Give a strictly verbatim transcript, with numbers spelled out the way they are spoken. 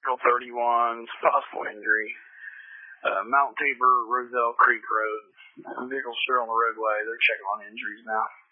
Circle thirty-one, possible injury. Uh, Mount Tabor, Roselle Creek Road. Vehicles still on the roadway. They're checking on injuries now.